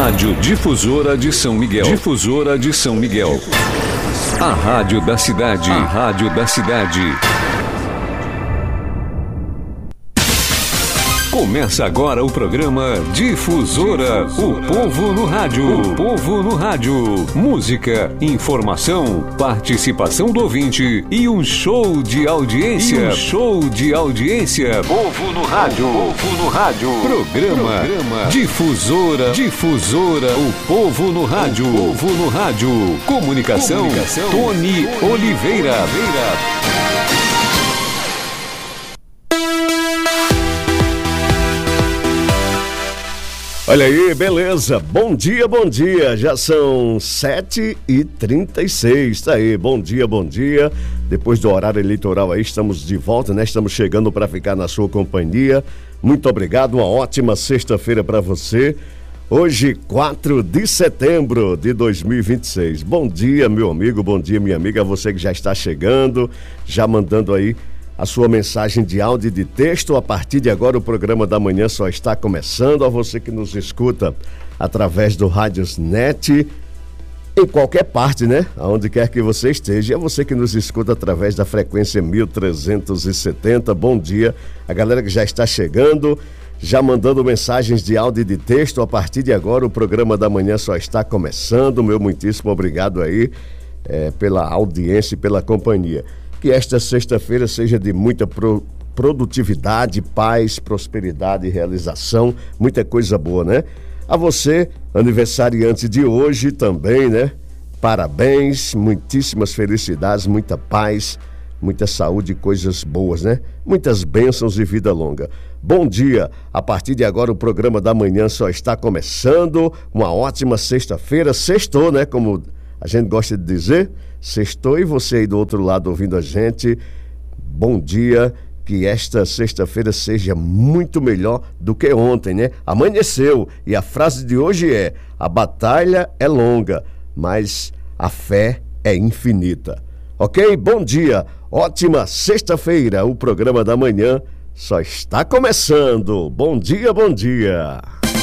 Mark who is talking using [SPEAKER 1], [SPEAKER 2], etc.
[SPEAKER 1] Rádio Difusora de São Miguel. Difusora de São Miguel. A rádio da cidade. A rádio da cidade. Começa agora o programa Difusora, o povo no rádio. O povo no rádio. Música, informação, participação do ouvinte e um show de audiência. Povo no rádio. Povo no rádio. Programa Difusora. Difusora, o povo no rádio. O povo no rádio. Comunicação. Tony Oliveira.
[SPEAKER 2] Olha aí, beleza? Bom dia. Já são 7h36. Tá aí, bom dia. Depois do horário eleitoral aí, estamos de volta, né? Estamos chegando para ficar na sua companhia. Muito obrigado, uma ótima sexta-feira para você. Hoje, 4 de setembro de 2026. Bom dia, meu amigo, bom dia, minha amiga. Você que já está chegando, já mandando aí a sua mensagem de áudio e de texto. A partir de agora o programa da manhã só está começando. A você que nos escuta através do Rádiosnet, em qualquer parte, né? Aonde quer que você esteja. É você que nos escuta através da frequência 1370. Bom dia. A galera que já está chegando, já mandando mensagens de áudio e de texto. A partir de agora o programa da manhã só está começando. Meu muitíssimo obrigado aí pela audiência e pela companhia. Que esta sexta-feira seja de muita produtividade, paz, prosperidade e realização, muita coisa boa, né? A você, aniversariante de hoje também, né? Parabéns, muitíssimas felicidades, muita paz, muita saúde e coisas boas, né? Muitas bênçãos e vida longa. Bom dia, a partir de agora o programa da manhã só está começando, uma ótima sexta-feira, sextou, né? Como a gente gosta de dizer, sextou, e você aí do outro lado ouvindo a gente, bom dia, que esta sexta-feira seja muito melhor do que ontem, né? Amanheceu, e a frase de hoje é: a batalha é longa, mas a fé é infinita. Ok? Bom dia, ótima sexta-feira, o programa da manhã só está começando. Bom dia.